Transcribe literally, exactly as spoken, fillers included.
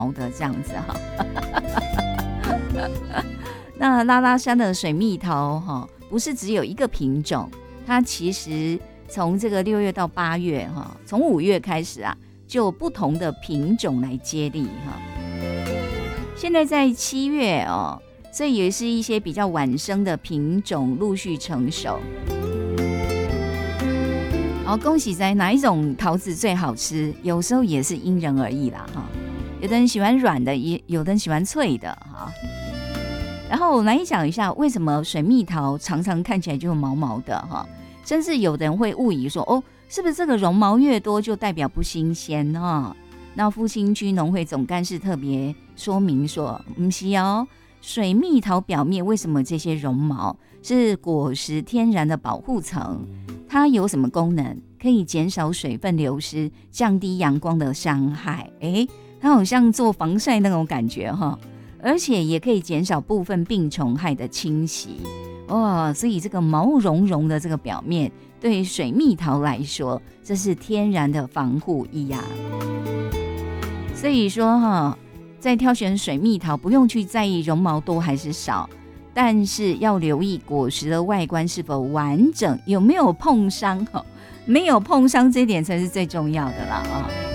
的这样子哈。那拉拉山的水蜜桃哈，不是只有一个品种，它其实从这个六月到八月哈，从五月开始啊，就有不同的品种来接力哈。现在在七月哦，所以也是一些比较晚生的品种陆续成熟。好，恭喜在哪一种桃子最好吃？有时候也是因人而异啦哈。有的人喜欢软的，也有的人喜欢脆的哈。然后我来讲一下为什么水蜜桃常常看起来就毛毛的哈，甚至有的人会误以说哦，是不是这个绒毛越多就代表不新鲜哈？那复兴区农会总干事特别说明说，不是哦，水蜜桃表面为什么这些绒毛是果实天然的保护层？它有什么功能？可以减少水分流失，降低阳光的伤害。诶，它好像做防晒那种感觉哈。而且也可以减少部分病虫害的侵袭哦，所以这个毛茸茸的这个表面对水蜜桃来说，这是天然的防护衣啊。所以说哈，在挑选水蜜桃不用去在意绒毛多还是少，但是要留意果实的外观是否完整，有没有碰伤，没有碰伤这点才是最重要的啦啊。